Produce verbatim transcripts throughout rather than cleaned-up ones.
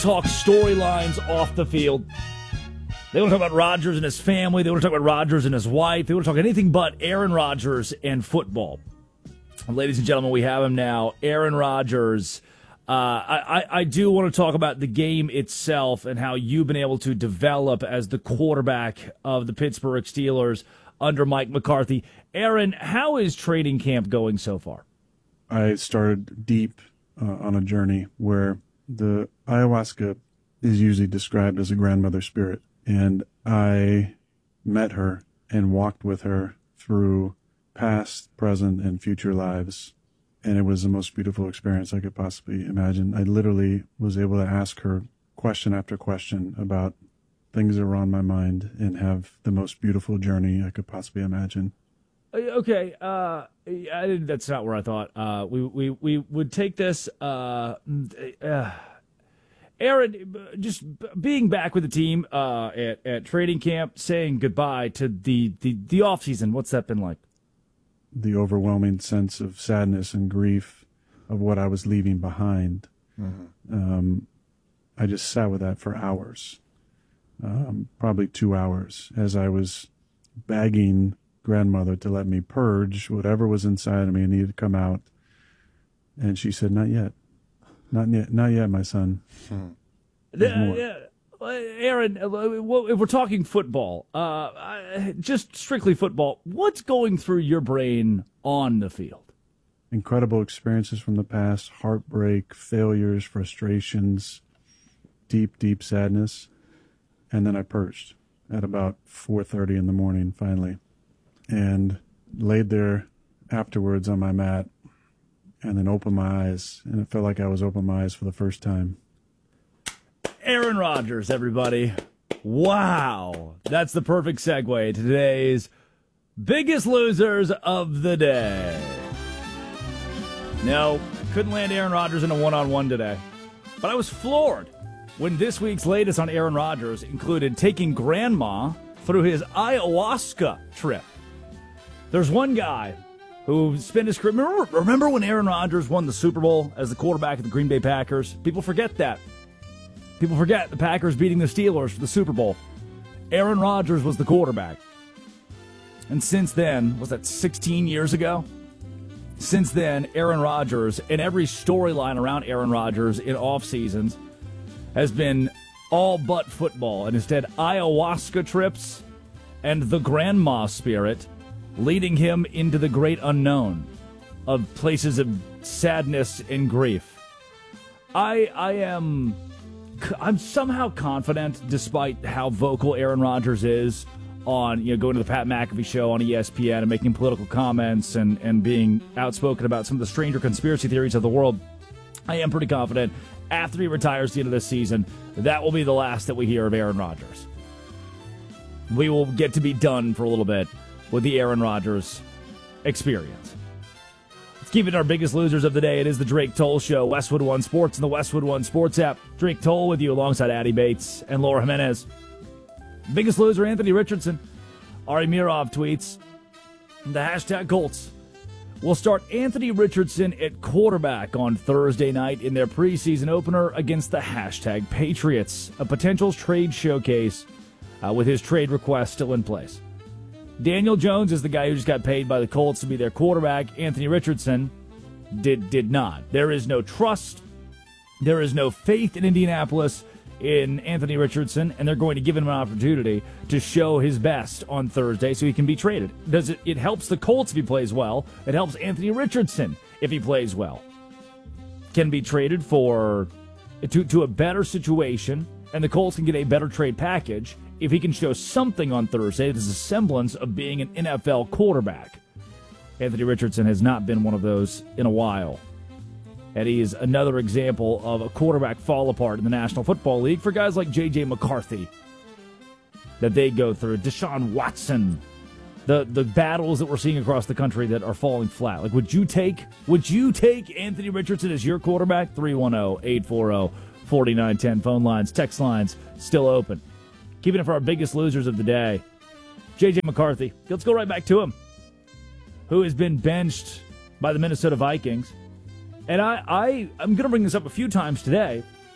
talk storylines off the field. They want to talk about Rodgers and his family. They want to talk about Rodgers and his wife. They want to talk anything but Aaron Rodgers and football. Ladies and gentlemen, we have him now. Aaron Rodgers. Uh, I, I, I do want to talk about the game itself and how you've been able to develop as the quarterback of the Pittsburgh Steelers under Mike McCarthy. Aaron, how is training camp going so far? I started deep uh, on a journey where the ayahuasca is usually described as a grandmother spirit. And I met her and walked with her through past, present, and future lives. And it was the most beautiful experience I could possibly imagine. I literally was able to ask her question after question about things that were on my mind and have the most beautiful journey I could possibly imagine. Okay, uh, I didn't, that's not where I thought uh, we, we, we would take this. Uh, uh, Aaron, just being back with the team uh, at, at training camp, saying goodbye to the, the, the offseason, what's that been like? The overwhelming sense of sadness and grief of what I was leaving behind. Mm-hmm. Um, I just sat with that for hours, um, probably two hours, as I was begging grandmother to let me purge whatever was inside of me and needed to come out. And she said, not yet. Not yet, not yet, my son. Hmm. Yeah, Aaron, if we're talking football, uh, just strictly football, what's going through your brain on the field? Incredible experiences from the past, heartbreak, failures, frustrations, deep, deep sadness. And then I purged at about four thirty in the morning, finally, and laid there afterwards on my mat and then opened my eyes, and it felt like I was opening my eyes for the first time. Aaron Rodgers, everybody. Wow. That's the perfect segue to today's biggest losers of the day. No, couldn't land Aaron Rodgers in a one-on-one today. But I was floored when this week's latest on Aaron Rodgers included taking grandma through his ayahuasca trip. There's one guy who spent his career. Remember, remember when Aaron Rodgers won the Super Bowl as the quarterback of the Green Bay Packers? People forget that. People forget the Packers beating the Steelers for the Super Bowl. Aaron Rodgers was the quarterback. And since then, was that sixteen years ago? Since then, Aaron Rodgers and every storyline around Aaron Rodgers in off seasons has been all but football, and instead ayahuasca trips and the grandma spirit leading him into the great unknown of places of sadness and grief. I I am I'm somehow confident, despite how vocal Aaron Rodgers is on, you know, going to the Pat McAfee show on E S P N and making political comments and, and being outspoken about some of the stranger conspiracy theories of the world. I am pretty confident after he retires at the end of this season, that will be the last that we hear of Aaron Rodgers. We will get to be done for a little bit with the Aaron Rodgers experience. Let's keep it our biggest losers of the day. It is the Drake Toll Show, Westwood One Sports and the Westwood One Sports app. Drake Toll with you alongside Addie Bates and Laura Jimenez. Biggest loser, Anthony Richardson. Ari Mirov tweets, the hashtag Colts will start Anthony Richardson at quarterback on Thursday night in their preseason opener against the hashtag Patriots, a potential trade showcase uh, with his trade request still in place. Daniel Jones is the guy who just got paid by the Colts to be their quarterback. Anthony Richardson did did not. There is no trust. There is no faith in Indianapolis in Anthony Richardson, and they're going to give him an opportunity to show his best on Thursday so he can be traded. Does it? It helps the Colts if he plays well. It helps Anthony Richardson if he plays well. Can be traded for to, to a better situation, and the Colts can get a better trade package if he can show something on Thursday that's a semblance of being an N F L quarterback. Anthony Richardson has not been one of those in a while. And he is another example of a quarterback fall apart in the National Football League for guys like J J McCarthy that they go through. Deshaun Watson. The the battles that we're seeing across the country that are falling flat. Like, would you take would you take Anthony Richardson as your quarterback? three one zero, eight four zero, four nine one zero. Phone lines, text lines still open. Keeping it for our biggest losers of the day. J J McCarthy. Let's go right back to him. Who has been benched by the Minnesota Vikings. And I, I, I'm going to bring this up a few times today.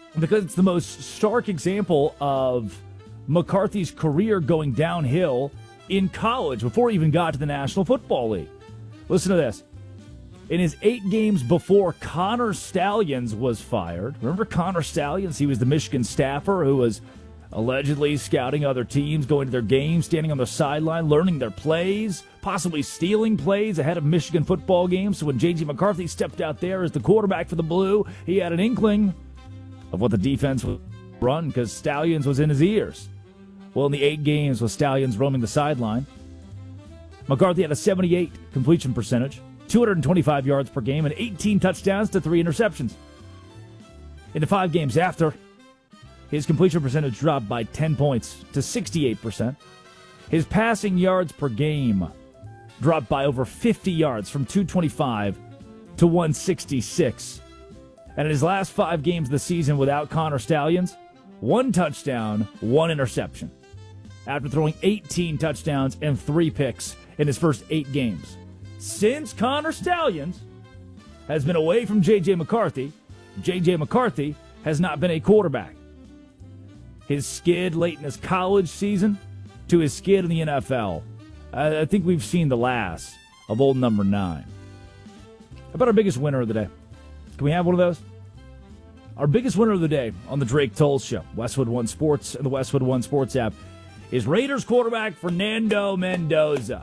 because it's the most stark example of McCarthy's career going downhill in college before he even got to the National Football League. Listen to this. In his eight games before Connor Stalions was fired, remember Connor Stalions? He was the Michigan staffer who was allegedly scouting other teams, going to their games, standing on the sideline, learning their plays, possibly stealing plays ahead of Michigan football games. So when J J McCarthy stepped out there as the quarterback for the Blue, he had an inkling of what the defense would run because Stalions was in his ears. Well, in the eight games with Stalions roaming the sideline, McCarthy had a seventy-eight completion percentage, two hundred twenty-five yards per game, and eighteen touchdowns to three interceptions. In the five games after, his completion percentage dropped by ten points to sixty-eight percent. His passing yards per game dropped by over fifty yards from two twenty-five to one sixty-six. And in his last five games of the season without Connor Stalions, one touchdown, one interception. After throwing eighteen touchdowns and three picks in his first eight games. Since Connor Stalions has been away from J J McCarthy, J J McCarthy has not been a quarterback. His skid late in his college season to his skid in the N F L. I think we've seen the last of old number nine. How about our biggest winner of the day? Can we have one of those? Our biggest winner of the day on the Drake Toll Show, Westwood One Sports and the Westwood One Sports app, is Raiders quarterback Fernando Mendoza.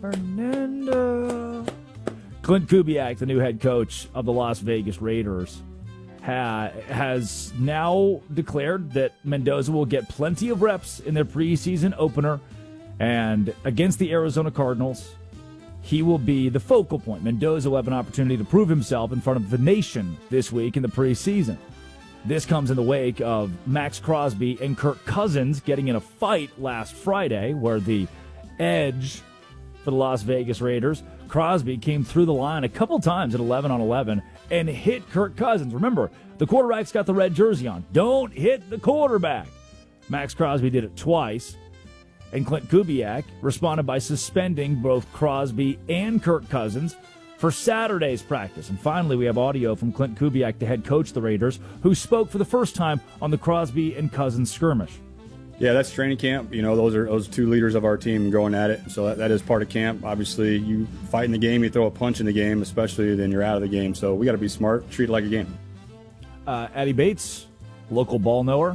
Fernando. Clint Kubiak, the new head coach of the Las Vegas Raiders, ha- has now declared that Mendoza will get plenty of reps in their preseason opener, and against the Arizona Cardinals, he will be the focal point. Mendoza will have an opportunity to prove himself in front of the nation this week in the preseason. This comes in the wake of Max Crosby and Kirk Cousins getting in a fight last Friday, where the edge for the Las Vegas Raiders, Crosby came through the line a couple times at eleven on eleven and hit Kirk Cousins. Remember, the quarterback's got the red jersey on. Don't hit the quarterback. Max Crosby did it twice, and Clint Kubiak responded by suspending both Crosby and Kirk Cousins for Saturday's practice. And finally, we have audio from Clint Kubiak, the head coach of the Raiders, who spoke for the first time on the Crosby and Cousins skirmish. Yeah, that's training camp. You know, those are those two leaders of our team going at it. So that, that is part of camp. Obviously, you fight in the game, you throw a punch in the game, especially then you're out of the game. So we got to be smart, treat it like a game. Uh, Addie Bates, local ball knower.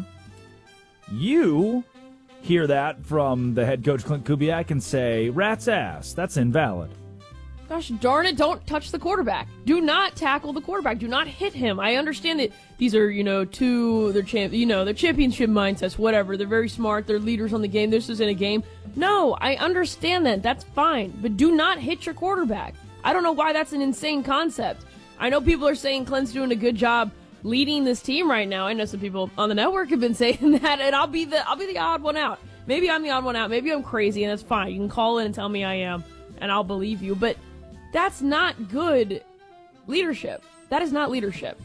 You hear that from the head coach Clint Kubiak and say, rat's ass, that's invalid. Gosh darn it, don't touch the quarterback. Do not tackle the quarterback. Do not hit him. I understand that these are, you know, two, they're champ, you know, they're championship mindsets, whatever. They're very smart. They're leaders on the game. This isn't a game. No, I understand that. That's fine. But do not hit your quarterback. I don't know why that's an insane concept. I know people are saying Clint's doing a good job leading this team right now. I know some people on the network have been saying that, and I'll be the I'll be the odd one out. Maybe I'm the odd one out. Maybe I'm crazy, and that's fine. You can call in and tell me I am, and I'll believe you. But that's not good leadership. That is not leadership.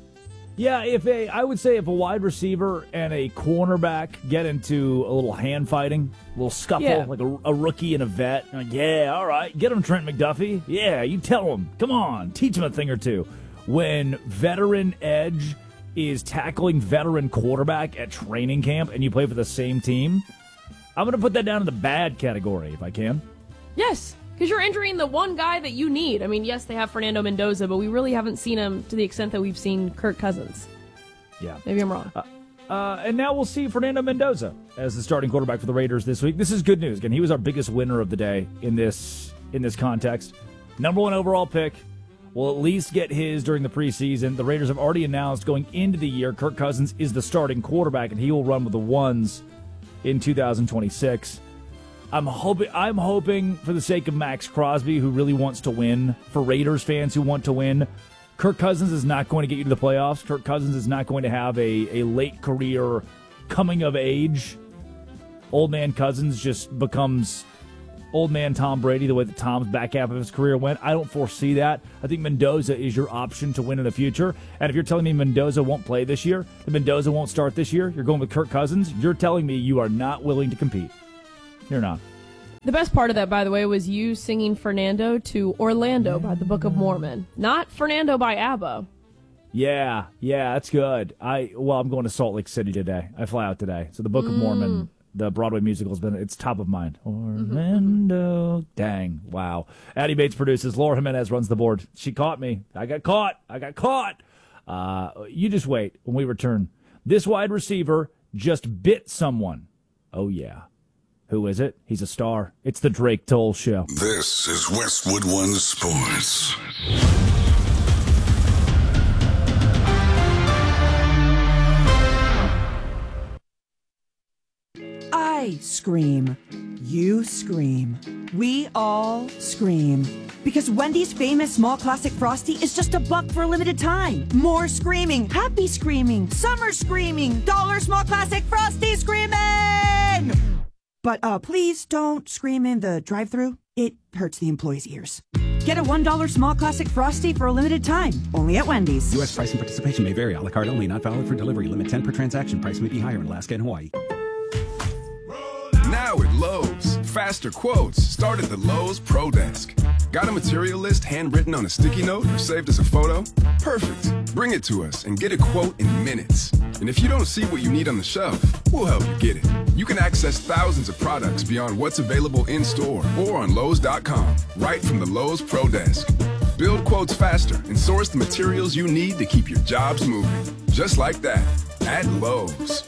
Yeah, if a, I would say if a wide receiver and a cornerback get into a little hand fighting, a little scuffle, Yeah. like a, a rookie and a vet, like, yeah, all right, get him, Trent McDuffie. Yeah, you tell him. Come on, teach him a thing or two. When veteran edge is tackling veteran quarterback at training camp and you play for the same team, I'm going to put that down in the bad category if I can. Yes, because you're injuring the one guy that you need. I mean, yes, they have Fernando Mendoza, but we really haven't seen him to the extent that we've seen Kirk Cousins. Yeah. Maybe I'm wrong. Uh, uh, and now we'll see Fernando Mendoza as the starting quarterback for the Raiders this week. This is good news. Again, he was our biggest winner of the day in this in this context. Number one overall pick. Will at least get his during the preseason. The Raiders have already announced going into the year Kirk Cousins is the starting quarterback, and he will run with the ones in two thousand twenty-six. I'm hoping, I'm hoping for the sake of Max Crosby, who really wants to win, for Raiders fans who want to win, Kirk Cousins is not going to get you to the playoffs. Kirk Cousins is not going to have a, a late career coming of age. Old man Cousins just becomes old man Tom Brady, the way that Tom's back half of his career went. I don't foresee that. I think Mendoza is your option to win in the future. And if you're telling me Mendoza won't play this year, that Mendoza won't start this year, you're going with Kirk Cousins, you're telling me you are not willing to compete. You're not. The best part of that, by the way, was you singing Fernando to Orlando by the Book of Mormon. Not Fernando by ABBA. Yeah, yeah, that's good. I well, I'm going to Salt Lake City today. I fly out today. So the Book of Mormon, the Broadway musical, has been it's top of mind. Orlando, dang, wow. Addie Bates produces. Laura Jimenez runs the board. She caught me. I got caught. I got caught. Uh, you just wait when we return. This wide receiver just bit someone. Oh yeah, who is it? He's a star. It's the Drake Toll Show. This is Westwood One Sports. I scream. You scream. We all scream. Because Wendy's famous small classic Frosty is just a buck for a limited time. More screaming, happy screaming, summer screaming, dollar small classic Frosty screaming! But uh, please don't scream in the drive-thru. It hurts the employees' ears. Get a one dollar small classic Frosty for a limited time, only at Wendy's. U S price and participation may vary. A la carte only, not valid for delivery. Limit ten per transaction. Price may be higher in Alaska and Hawaii. Now at Lowe's, faster quotes start at the Lowe's Pro Desk. Got a material list handwritten on a sticky note or saved as a photo? Perfect. Bring it to us and get a quote in minutes. And if you don't see what you need on the shelf, we'll help you get it. You can access thousands of products beyond what's available in store or on Lowe's dot com, right from the Lowe's Pro Desk. Build quotes faster and source the materials you need to keep your jobs moving. Just like that, at Lowe's.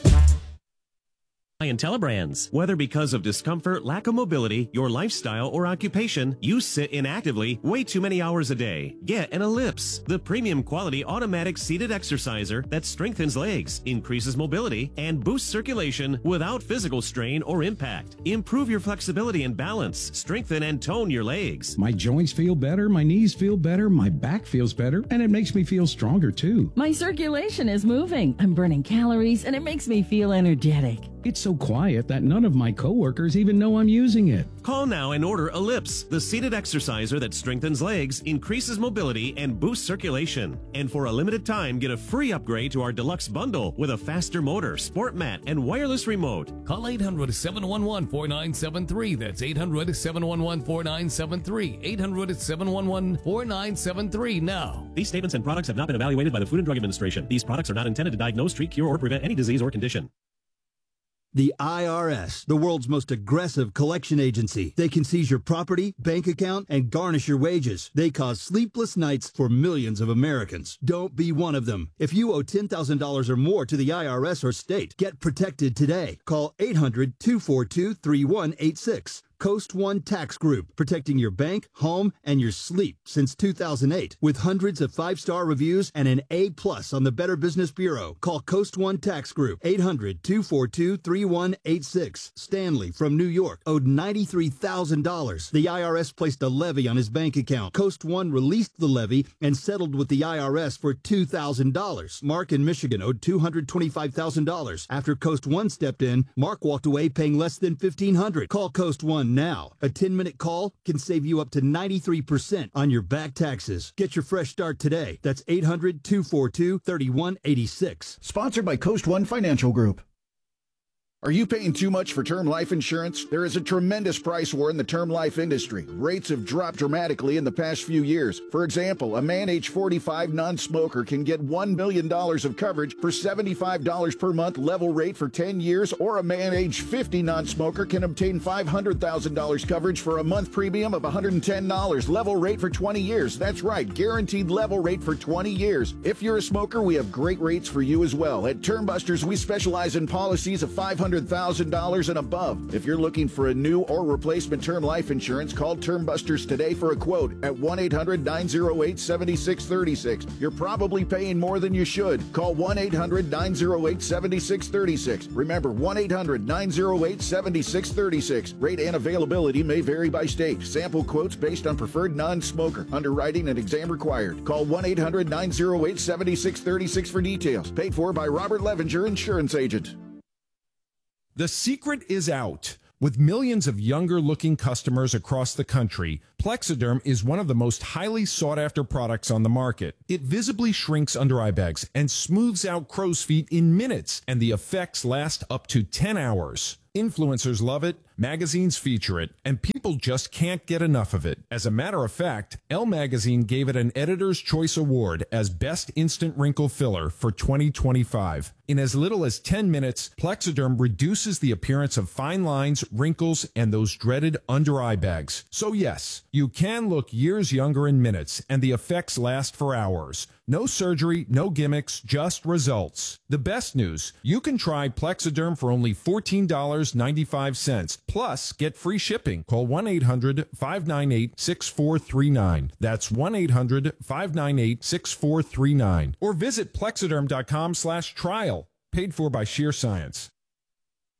And Telebrands. Whether because of discomfort, lack of mobility, your lifestyle, or occupation, you sit inactively way too many hours a day. Get an Ellipse, the premium quality automatic seated exerciser that strengthens legs, increases mobility, and boosts circulation without physical strain or impact. Improve your flexibility and balance, strengthen and tone your legs. My joints feel better, my knees feel better, my back feels better, and it makes me feel stronger too. My circulation is moving. I'm burning calories, and it makes me feel energetic. It's so quiet that none of my coworkers even know I'm using it. Call now and order Ellipse, the seated exerciser that strengthens legs, increases mobility, and boosts circulation. And for a limited time, get a free upgrade to our deluxe bundle with a faster motor, sport mat, and wireless remote. Call eight hundred, seven one one, four nine seven three. That's eight hundred, seven one one, four nine seven three. eight hundred, seven one one, four nine seven three now. These statements and products have not been evaluated by the Food and Drug Administration. These products are not intended to diagnose, treat, cure, or prevent any disease or condition. The I R S, the world's most aggressive collection agency. They can seize your property, bank account, and garnish your wages. They cause sleepless nights for millions of Americans. Don't be one of them. If you owe ten thousand dollars or more to the I R S or state, get protected today. Call eight hundred, two four two, three one eight six. Coast One Tax Group, protecting your bank, home, and your sleep since two thousand eight. With hundreds of five-star reviews and an A plus on the Better Business Bureau. Call Coast One Tax Group, eight hundred, two four two, three one eight six. Stanley from New York owed ninety-three thousand dollars. The I R S placed a levy on his bank account. Coast One released the levy and settled with the I R S for two thousand dollars. Mark in Michigan owed two hundred twenty-five thousand dollars. After Coast One stepped in, Mark walked away paying less than fifteen hundred dollars. Call Coast One now. A ten-minute call can save you up to ninety-three percent on your back taxes. Get your fresh start today. That's eight hundred, two four two, three one eight six. Sponsored by Coast One Financial Group. Are you paying too much for term life insurance? There is a tremendous price war in the term life industry. Rates have dropped dramatically in the past few years. For example, a man age forty-five non-smoker can get one million dollars of coverage for seventy-five dollars per month level rate for ten years, or a man age fifty non-smoker can obtain five hundred thousand dollars coverage for a month premium of one hundred ten dollars level rate for twenty years. That's right, guaranteed level rate for twenty years. If you're a smoker, we have great rates for you as well. At Term Busters, we specialize in policies of five hundred thousand dollars and above. If you're looking for a new or replacement term life insurance, call Term Busters today for a quote at one eight hundred, nine oh eight, seven six three six. You're probably paying more than you should. Call one eight hundred, nine oh eight, seven six three six. Remember, one eight hundred, nine oh eight, seven six three six. Rate and availability may vary by state. Sample quotes based on preferred non-smoker. Underwriting and exam required. Call one eight hundred, nine oh eight, seven six three six for details. Paid for by Robert Levenger, Insurance Agent. The secret is out. With millions of younger-looking customers across the country, Plexiderm is one of the most highly sought-after products on the market. It visibly shrinks under-eye bags and smooths out crow's feet in minutes, and the effects last up to ten hours. Influencers love it, magazines feature it, and people just can't get enough of it. As a matter of fact, Elle Magazine gave it an Editor's Choice Award as Best Instant Wrinkle Filler for twenty twenty-five. In as little as ten minutes, Plexiderm reduces the appearance of fine lines, wrinkles, and those dreaded under-eye bags. So yes, you can look years younger in minutes, and the effects last for hours. No surgery, no gimmicks, just results. The best news, you can try Plexiderm for only fourteen dollars and ninety-five cents. Plus, get free shipping. Call one eight hundred, five nine eight, six four three nine. That's one eight hundred, five nine eight, six four three nine. Or visit plexiderm dot com slash trial. Paid for by Sheer Science.